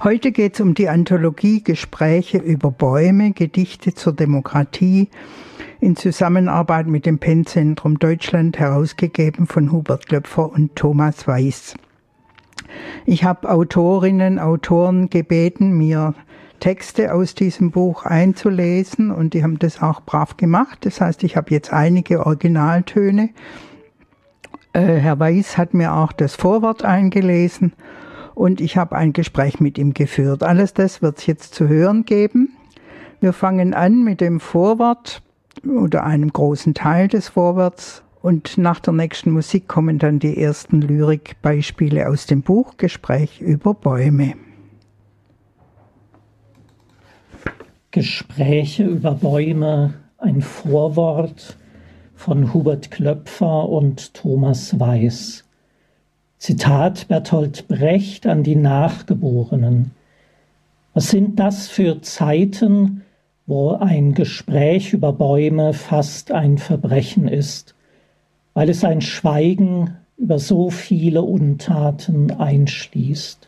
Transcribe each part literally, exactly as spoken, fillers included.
Heute geht es um die Anthologie Gespräche über Bäume, Gedichte zur Demokratie in Zusammenarbeit mit dem Penn-Zentrum Deutschland, herausgegeben von Hubert Klöpfer und Thomas Weiß. Ich habe Autorinnen, Autoren gebeten, mir Texte aus diesem Buch einzulesen, und die haben das auch brav gemacht. Das heißt, ich habe jetzt einige Originaltöne. Äh, Herr Weiß hat mir auch das Vorwort eingelesen und ich habe ein Gespräch mit ihm geführt. Alles das wird es jetzt zu hören geben. Wir fangen an mit dem Vorwort oder einem großen Teil des Vorworts. Und nach der nächsten Musik kommen dann die ersten Lyrikbeispiele aus dem Buch Gespräch über Bäume. Gespräche über Bäume, ein Vorwort von Hubert Klöpfer und Thomas Weiß. Zitat Bertolt Brecht an die Nachgeborenen. Was sind das für Zeiten, wo ein Gespräch über Bäume fast ein Verbrechen ist, weil es ein Schweigen über so viele Untaten einschließt.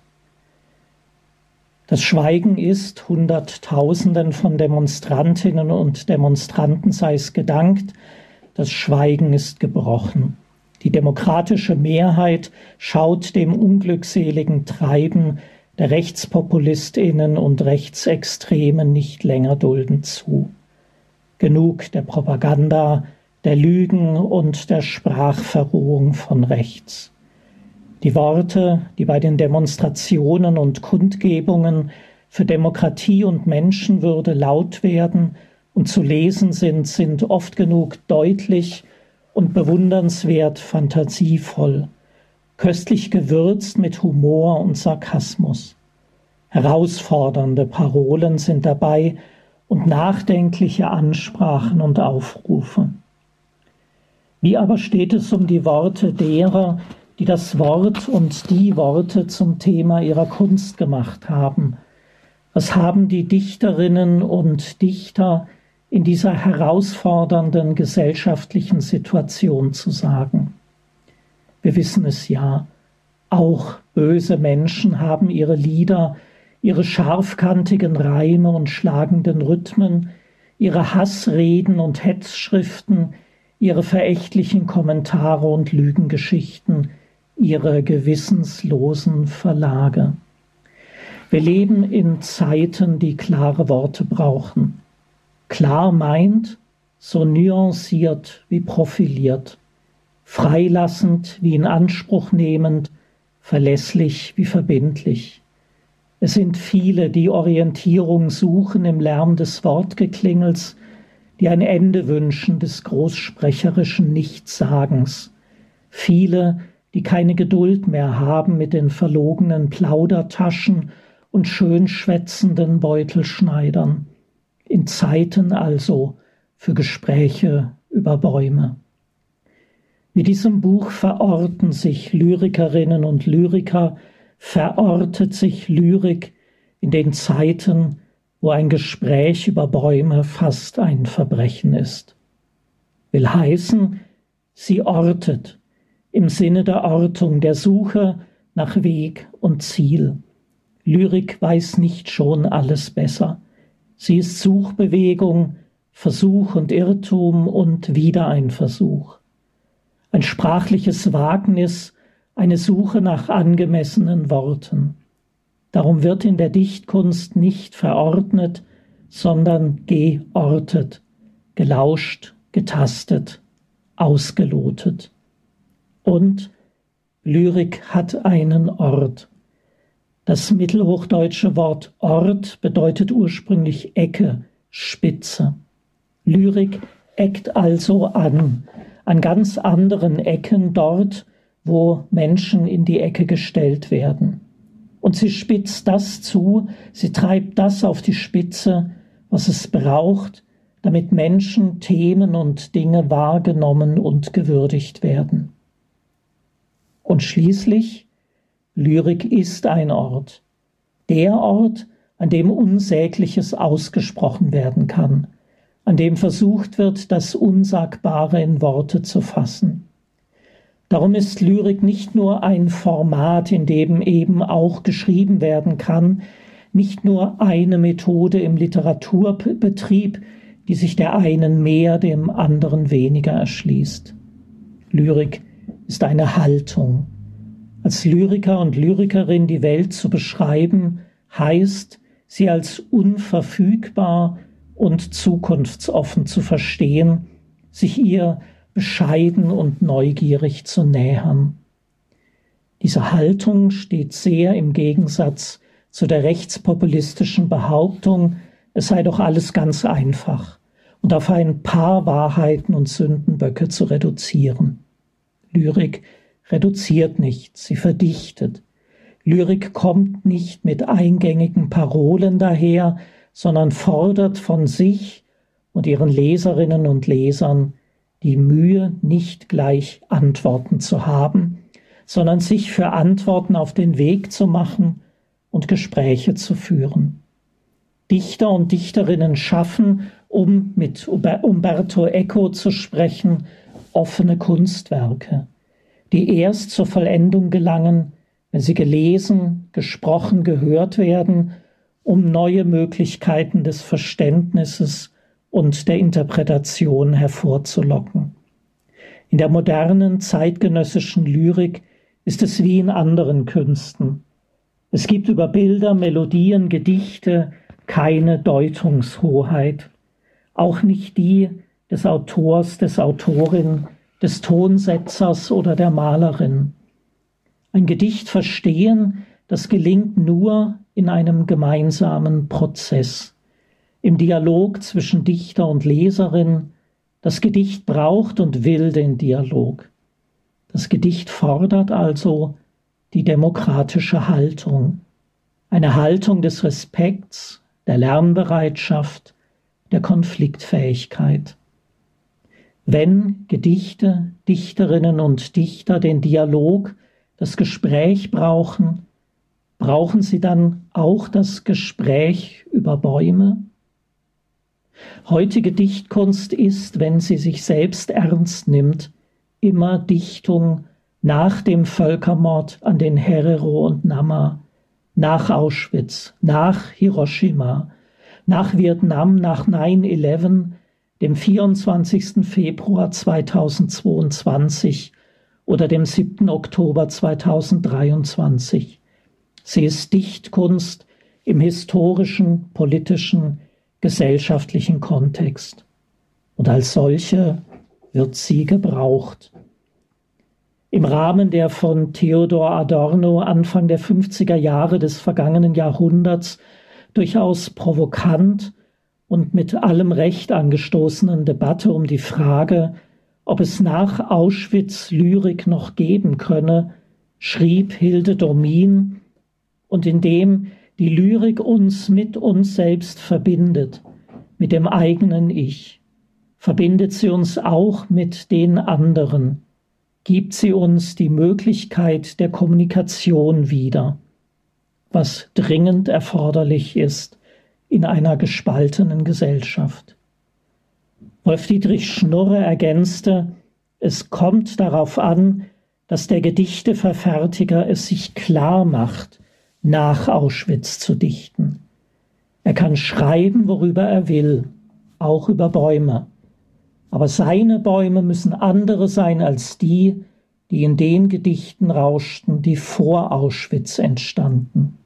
Das Schweigen ist, Hunderttausenden von Demonstrantinnen und Demonstranten sei es gedankt, das Schweigen ist gebrochen. Die demokratische Mehrheit schaut dem unglückseligen Treiben der RechtspopulistInnen und Rechtsextremen nicht länger duldend zu. Genug der Propaganda, der Lügen und der Sprachverrohung von rechts. Die Worte, die bei den Demonstrationen und Kundgebungen für Demokratie und Menschenwürde laut werden und zu lesen sind, sind oft genug deutlich und bewundernswert fantasievoll, köstlich gewürzt mit Humor und Sarkasmus. Herausfordernde Parolen sind dabei und nachdenkliche Ansprachen und Aufrufe. Wie aber steht es um die Worte derer, die das Wort und die Worte zum Thema ihrer Kunst gemacht haben? Was haben die Dichterinnen und Dichter in dieser herausfordernden gesellschaftlichen Situation zu sagen? Wir wissen es ja, auch böse Menschen haben ihre Lieder, ihre scharfkantigen Reime und schlagenden Rhythmen, ihre Hassreden und Hetzschriften, ihre verächtlichen Kommentare und Lügengeschichten, ihre gewissenslosen Verlage. Wir leben in Zeiten, die klare Worte brauchen. Klar meint, so nuanciert wie profiliert, freilassend wie in Anspruch nehmend, verlässlich wie verbindlich. Es sind viele, die Orientierung suchen im Lärm des Wortgeklingels, die ein Ende wünschen des großsprecherischen Nichtsagens. Viele, die keine Geduld mehr haben mit den verlogenen Plaudertaschen und schön schwätzenden Beutelschneidern. In Zeiten also für Gespräche über Bäume. Mit diesem Buch verorten sich Lyrikerinnen und Lyriker, verortet sich Lyrik in den Zeiten, wo ein Gespräch über Bäume fast ein Verbrechen ist. Will heißen, sie ortet im Sinne der Ortung, der Suche nach Weg und Ziel. Lyrik weiß nicht schon alles besser. Sie ist Suchbewegung, Versuch und Irrtum und wieder ein Versuch. Ein sprachliches Wagnis, eine Suche nach angemessenen Worten. Darum wird in der Dichtkunst nicht verordnet, sondern geortet, gelauscht, getastet, ausgelotet. Und Lyrik hat einen Ort. Das mittelhochdeutsche Wort Ort bedeutet ursprünglich Ecke, Spitze. Lyrik eckt also an, an ganz anderen Ecken dort, wo Menschen in die Ecke gestellt werden. Und sie spitzt das zu, sie treibt das auf die Spitze, was es braucht, damit Menschen, Themen und Dinge wahrgenommen und gewürdigt werden. Und schließlich, Lyrik ist ein Ort. Der Ort, an dem Unsägliches ausgesprochen werden kann, an dem versucht wird, das Unsagbare in Worte zu fassen. Darum ist Lyrik nicht nur ein Format, in dem eben auch geschrieben werden kann, nicht nur eine Methode im Literaturbetrieb, die sich der einen mehr, dem anderen weniger erschließt. Lyrik ist eine Haltung. Als Lyriker und Lyrikerin die Welt zu beschreiben, heißt, sie als unverfügbar und zukunftsoffen zu verstehen, sich ihr bescheiden und neugierig zu nähern. Diese Haltung steht sehr im Gegensatz zu der rechtspopulistischen Behauptung, es sei doch alles ganz einfach und auf ein paar Wahrheiten und Sündenböcke zu reduzieren. Lyrik reduziert nicht, sie verdichtet. Lyrik kommt nicht mit eingängigen Parolen daher, sondern fordert von sich und ihren Leserinnen und Lesern die Mühe, nicht gleich Antworten zu haben, sondern sich für Antworten auf den Weg zu machen und Gespräche zu führen. Dichter und Dichterinnen schaffen, um mit Umberto Eco zu sprechen, offene Kunstwerke, die erst zur Vollendung gelangen, wenn sie gelesen, gesprochen, gehört werden, um neue Möglichkeiten des Verständnisses und der Interpretation hervorzulocken. In der modernen zeitgenössischen Lyrik ist es wie in anderen Künsten. Es gibt über Bilder, Melodien, Gedichte keine Deutungshoheit, auch nicht die des Autors, des Autorin, des Tonsetzers oder der Malerin. Ein Gedicht verstehen, das gelingt nur in einem gemeinsamen Prozess, im Dialog zwischen Dichter und Leserin. Das Gedicht braucht und will den Dialog. Das Gedicht fordert also die demokratische Haltung, eine Haltung des Respekts, der Lernbereitschaft, der Konfliktfähigkeit. Wenn Gedichte, Dichterinnen und Dichter den Dialog, das Gespräch brauchen, brauchen sie dann auch das Gespräch über Bäume? Heutige Dichtkunst ist, wenn sie sich selbst ernst nimmt, immer Dichtung nach dem Völkermord an den Herero und Nama, nach Auschwitz, nach Hiroshima, nach Vietnam, nach neun elf, dem vierundzwanzigsten Februar zweitausendzweiundzwanzig oder dem siebten Oktober zweitausenddreiundzwanzig. Sie ist Dichtkunst im historischen, politischen, gesellschaftlichen Kontext. Und als solche wird sie gebraucht. Im Rahmen der von Theodor Adorno Anfang der fünfziger Jahre des vergangenen Jahrhunderts durchaus provokant und mit allem Recht angestoßenen Debatte um die Frage, ob es nach Auschwitz Lyrik noch geben könne, schrieb Hilde Domin, und indem die Lyrik uns mit uns selbst verbindet, mit dem eigenen Ich, verbindet sie uns auch mit den anderen, gibt sie uns die Möglichkeit der Kommunikation wieder, was dringend erforderlich ist in einer gespaltenen Gesellschaft. Wolf-Dietrich Schnurre ergänzte, es kommt darauf an, dass der Gedichteverfertiger es sich klar macht, nach Auschwitz zu dichten. Er kann schreiben, worüber er will, auch über Bäume. Aber seine Bäume müssen andere sein als die, die in den Gedichten rauschten, die vor Auschwitz entstanden.